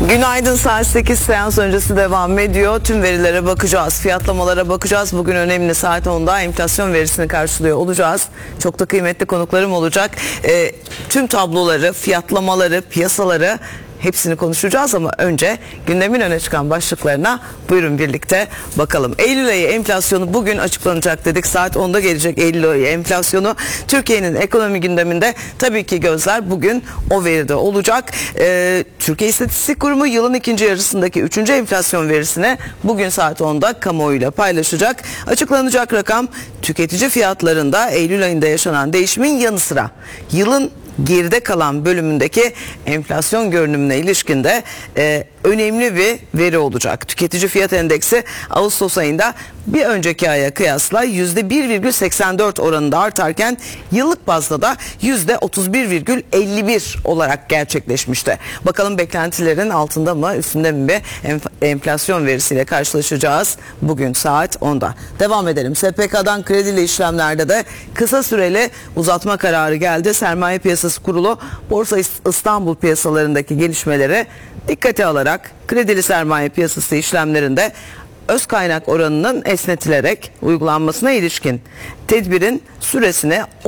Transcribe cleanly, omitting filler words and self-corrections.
Günaydın, saat 8, seans öncesi devam ediyor. Tüm verilere bakacağız, fiyatlamalara bakacağız. Bugün önemli, saat 10'da enflasyon verisini karşılıyor olacağız. Çok da kıymetli konuklarım olacak. Tüm tabloları, fiyatlamaları, piyasaları hepsini konuşacağız ama önce gündemin öne çıkan başlıklarına buyurun birlikte bakalım. Eylül ayı enflasyonu bugün açıklanacak dedik. Saat 10'da gelecek Eylül ayı enflasyonu. Türkiye'nin ekonomi gündeminde tabii ki gözler bugün o veride olacak. Türkiye İstatistik Kurumu yılın ikinci yarısındaki 3. enflasyon verisini bugün saat 10'da kamuoyuyla paylaşacak. Açıklanacak rakam tüketici fiyatlarında Eylül ayında yaşanan değişimin yanı sıra yılın geride kalan bölümündeki enflasyon görünümüne ilişkin de önemli bir veri olacak. Tüketici fiyat endeksi Ağustos ayında bir önceki aya kıyasla %1,84 oranında artarken yıllık bazda da %31,51 olarak gerçekleşmişti. Bakalım beklentilerin altında mı üstünde mi bir enflasyon verisiyle karşılaşacağız bugün saat 10'da. Devam edelim. SPK'dan kredili işlemlerde de kısa süreli uzatma kararı geldi. Sermaye Piyasası Kurulu Borsa İstanbul piyasalarındaki gelişmeleri dikkate alarak kredili sermaye piyasası işlemlerinde öz kaynak oranının esnetilerek uygulanmasına ilişkin tedbirin süresini